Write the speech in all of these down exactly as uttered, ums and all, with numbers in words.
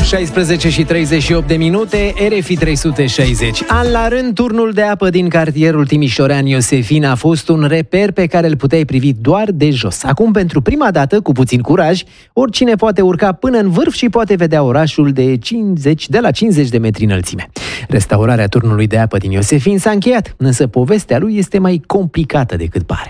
șaisprezece și treizeci și opt de minute, R F I trei sute șaizeci. An la rând, turnul de apă din cartierul timișorean Iosefin a fost un reper pe care îl puteai privi doar de jos. Acum, pentru prima dată, cu puțin curaj, oricine poate urca până în vârf și poate vedea orașul de cincizeci, de la cincizeci de metri înălțime. Restaurarea turnului de apă din Iosefin s-a încheiat, însă povestea lui este mai complicată decât pare.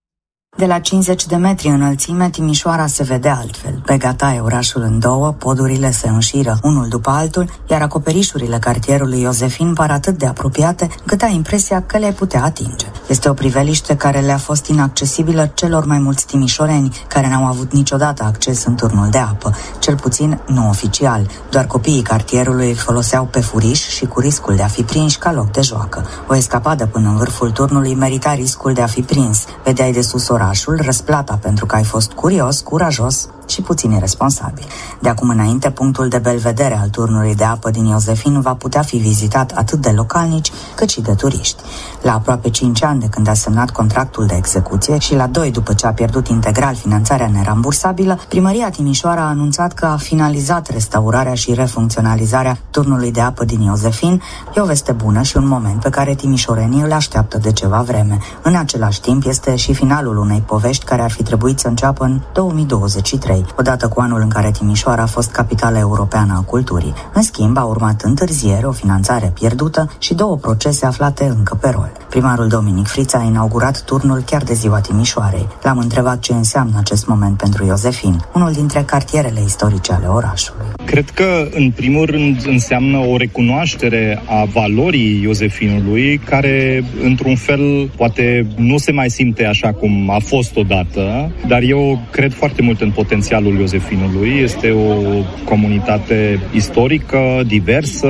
De la cincizeci de metri înălțime, Timișoara se vede altfel. Bega taie orașul în două, podurile se înșiră unul după altul, iar acoperișurile cartierului Iosefin par atât de apropiate încât ai impresia că le-ai putea atinge. Este o priveliște care le-a fost inaccesibilă celor mai mulți timișoreni care n-au avut niciodată acces în turnul de apă, cel puțin nu oficial. Doar copiii cartierului îl foloseau pe furiș și cu riscul de a fi prinși ca loc de joacă. O escapadă până în vârful turnului merita riscul de a fi prins. Vedeai de sus orașul, răsplata pentru că ai fost curios, curajos și puțin irresponsabil. De acum înainte, punctul de belvedere al turnului de apă din Iosefin va putea fi vizitat atât de localnici cât și de turiști. La aproape cinci ani de când a semnat contractul de execuție și la doi după ce a pierdut integral finanțarea nerambursabilă, Primăria Timișoara a anunțat că a finalizat restaurarea și refuncționalizarea turnului de apă din Iosefin. E o veste bună și un moment pe care timișorenii îl așteaptă de ceva vreme. În același timp, este și finalul unei povești care ar fi trebuit să înceapă în două mii douăzeci și trei, odată cu anul în care Timișoara a fost capitala europeană a culturii. În schimb, a urmat întârziere, o finanțare pierdută și două procese aflate încă pe rol. Primarul Dominic Frița a inaugurat turnul chiar de ziua Timișoarei. L-am întrebat ce înseamnă acest moment pentru Iosefin, unul dintre cartierele istorice ale orașului. Cred că, în primul rând, înseamnă o recunoaștere a valorii Iosefinului, care, într-un fel, poate nu se mai simte așa cum a fost odată, dar eu cred foarte mult în potențialul Iosefinului. Este o comunitate istorică, diversă,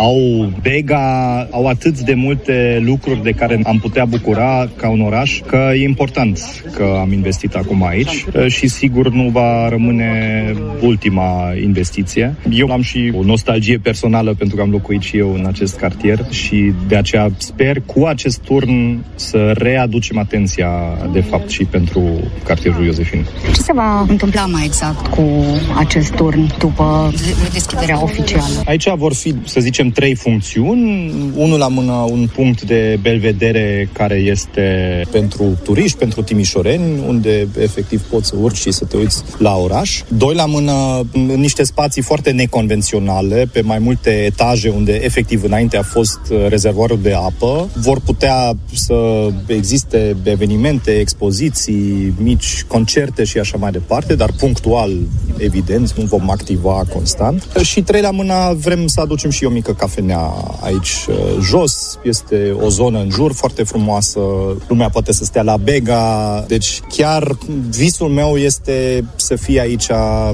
au Bega, au atât de multe lucruri de care am putea bucura ca un oraș, că e important că am investit acum aici și sigur nu va rămâne ultima investiție. Eu am și o nostalgie personală pentru că am locuit și eu în acest cartier și de aceea sper cu acest turn să readucem atenția de fapt și pentru cartierul Iosefin. Ce se va întâmpla mai exact cu acest turn după deschiderea oficială? Aici vor fi, să zicem, trei funcțiuni. Unul la mână, un punct de belvedere care este pentru turiști, pentru timișoreni, unde efectiv poți să urci și să te uiți la oraș. Doi la mână, în niște spații foarte neconvenționale, pe mai multe etaje, unde efectiv înainte a fost rezervoarul de apă. Vor putea să existe evenimente, expoziții, mici concerte și așa mai departe, dar punctual, evident, nu vom activa constant. Și trei la mână, vrem să aducem și o mică cafenea aici jos. Este o zonă în jur foarte frumoasă, lumea poate să stea la Bega, deci chiar visul meu este să fie aici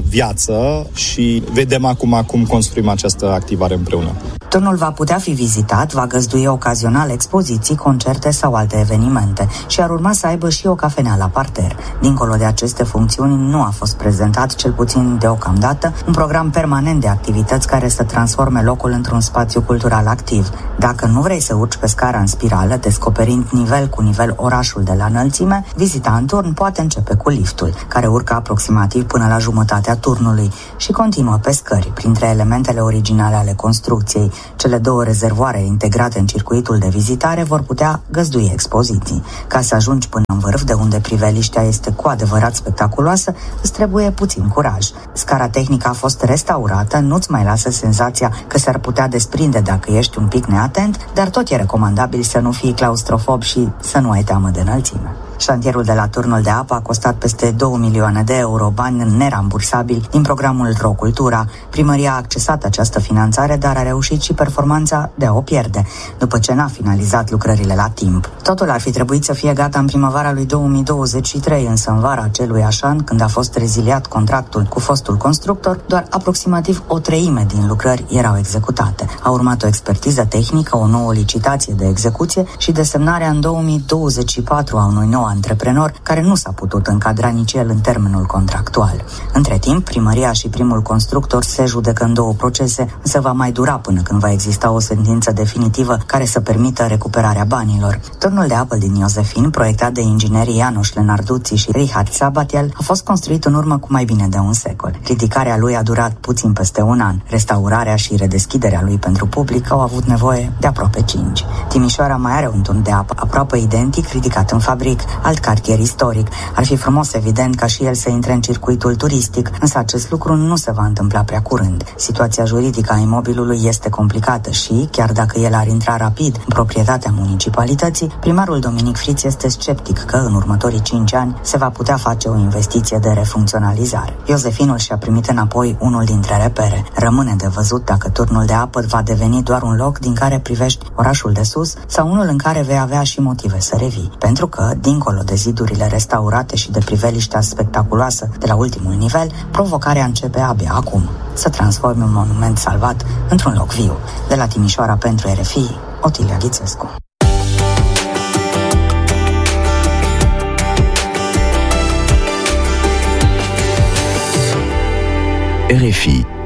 viață și vedem acum cum construim această activare împreună. Turnul va putea fi vizitat, va găzdui ocazional expoziții, concerte sau alte evenimente și ar urma să aibă și o cafenea la parter. Dincolo de aceste funcțiuni, nu a fost prezentat, cel puțin deocamdată, un program permanent de activități care să transforme locul într-un spațiu cultural activ. Dacă nu vrei să urci pe scara în spirală, descoperind nivel cu nivel orașul de la înălțime, vizita în turn poate începe cu liftul, care urcă aproximativ până la jumătatea turnului și continuă pe scări, printre elementele originale ale construcției. Cele două rezervoare integrate în circuitul de vizitare vor putea găzdui expoziții. Ca să ajungi până în vârf, de unde priveliștea este cu adevărat spectaculoasă, îți trebuie puțin curaj. Scara tehnică a fost restaurată, nu-ți mai lasă senzația că s-ar putea desprinde dacă ești un pic neatent, dar tot e recomandabil să nu fii claustrofob și să nu ai teamă de înălțime. Șantierul de la turnul de apă a costat peste două milioane de euro, bani nerambursabili din programul R O Cultura. Primăria a accesat această finanțare, dar a reușit și performanța de a o pierde, după ce n-a finalizat lucrările la timp. Totul ar fi trebuit să fie gata în primăvara lui două mii douăzeci și trei, însă în vara acelui an, când a fost reziliat contractul cu fostul constructor, doar aproximativ o treime din lucrări erau executate. A urmat o expertiză tehnică, o nouă licitație de execuție și desemnarea în două mii douăzeci și patru a unui nou nouă antreprenor care nu s-a putut încadra nici el în termenul contractual. Între timp, primăria și primul constructor se judecă în două procese, însă va mai dura până când va exista o sentință definitivă care să permită recuperarea banilor. Turnul de apă din Iosefin, proiectat de inginerii János Lenarduzzi și Richard Sabatiel, a fost construit în urmă cu mai bine de un secol. Ridicarea lui a durat puțin peste un an. Restaurarea și redeschiderea lui pentru public au avut nevoie de aproape cinci. Timișoara mai are un turn de apă aproape identic, ridicat în fabric, alt cartier istoric. Ar fi frumos, evident, ca și el să intre în circuitul turistic, însă acest lucru nu se va întâmpla prea curând. Situația juridică a imobilului este complicată și, chiar dacă el ar intra rapid în proprietatea municipalității, primarul Dominic Friț este sceptic că în următorii cinci ani se va putea face o investiție de refuncționalizare. Iosefinul și-a primit înapoi unul dintre repere. Rămâne de văzut dacă turnul de apă va deveni doar un loc din care privești orașul de sus sau unul în care vei avea și motive să revii. Pentru că, dincolo de zidurile restaurate și de priveliștea spectaculoasă de la ultimul nivel, provocarea începe abia acum. Să transforme un monument salvat într-un loc viu. De la Timișoara pentru R F I, Otilia Ghițescu. R F I